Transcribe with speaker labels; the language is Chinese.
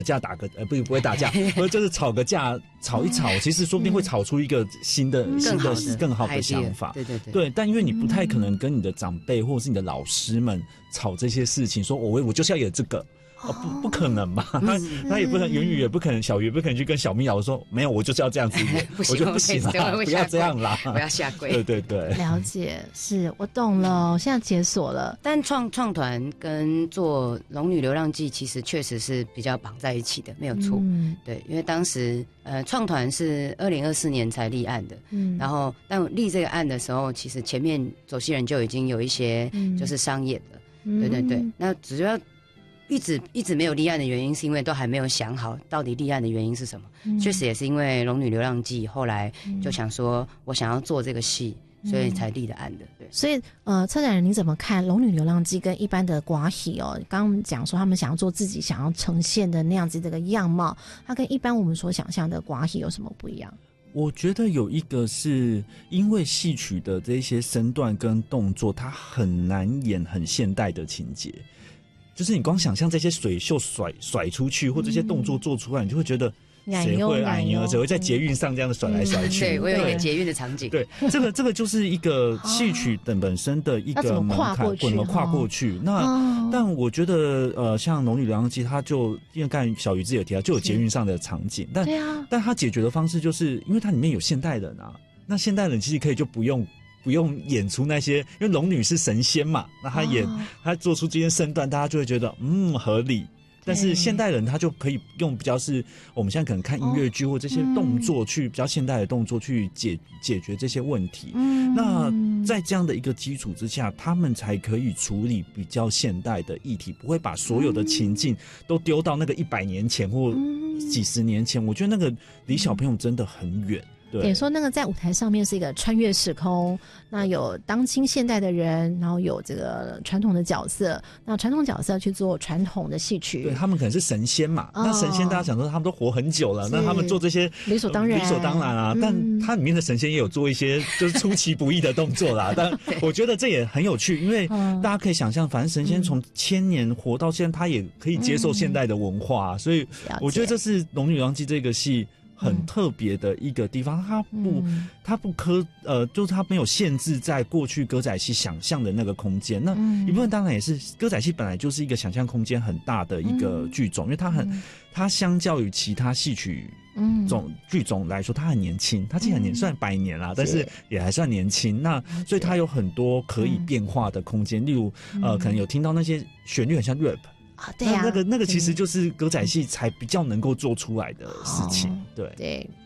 Speaker 1: 架打个不会打架，就是吵个架吵一吵，其实说不定会吵出一个新的更好的想法。对，但因为你不太可能跟你的长辈或者是你的老师们吵这些事情，说我就是要有这个。不可能吧？他也不可能，元宇也不可能，小鱼也不可能去跟小明老师说，没有，我就是要这样子演，我就不行啦，不要这样啦，
Speaker 2: 我要下跪。
Speaker 1: 对，
Speaker 3: 了解，是我懂了，我现在解锁了。
Speaker 2: 但创团跟做《龙女流浪记》其实确实是比较绑在一起的，没有错。对，因为当时创团是2024年才立案的，然后但立这个案的时候，其实前面走西人就已经有一些就是商业的，对，那主要。一直没有立案的原因，是因为都还没有想好到底立案的原因是什么。确实也是因为《龙女流浪记》，后来就想说，我想要做这个戏，所以才立的案的。对，
Speaker 3: 所以策展人你怎么看《龙女流浪记》跟一般的寡喜哦？刚刚讲说他们想要做自己想要呈现的那样子这个样貌，它跟一般我们所想象的寡喜有什么不一样？
Speaker 1: 我觉得有一个是因为戏曲的这些身段跟动作，它很难演很现代的情节。就是你光想象这些水袖甩出去，或这些动作做出来，你就会觉得谁会谁会在捷运上这样甩来甩去？
Speaker 2: 对，我有一个捷运的场景。
Speaker 1: 对，这个就是一个戏曲本身的一个门槛，怎么跨过去？但我觉得像《龙女流浪记》，它就因为刚才小鱼自己有提到，就有捷运上的场景，但它解决的方式就是因为它里面有现代人啊，那现代人其实可以就不用演出那些，因为龙女是神仙嘛，那她做出这些身段，大家就会觉得合理。但是现代人他就可以用比较是我们现在可能看音乐剧或这些动作去比较现代的动作去解决这些问题。那在这样的一个基础之下，他们才可以处理比较现代的议题，不会把所有的情境都丢到那个100年前或几十年前。我觉得那个离小朋友真的很远。
Speaker 3: 对，说那个在舞台上面是一个穿越时空，那有当今现代的人，然后有这个传统的角色，那传统角色去做传统的戏曲。
Speaker 1: 对，他们可能是神仙嘛，那神仙大家想说他们都活很久了，那他们做这些
Speaker 3: 理所当然
Speaker 1: 啊。但他里面的神仙也有做一些就是出其不意的动作啦。但我觉得这也很有趣，因为大家可以想象，反正神仙从1000年活到现在，他也可以接受现代的文化，所以我觉得这是《龙女流浪记》这个戏很特别的一个地方，它不就是它没有限制在过去歌仔戏想象的那个空间。那一部分当然也是歌仔戏本来就是一个想象空间很大的一个剧种，因为它相较于其他戏曲剧种来说，它很年轻，它其实很年算100年啦，但是也还算年轻。那所以它有很多可以变化的空间，例如可能有听到那些旋律很像 rap。
Speaker 3: 对啊，
Speaker 1: 那个其实就是歌仔戏才比较能够做出来的事情。对，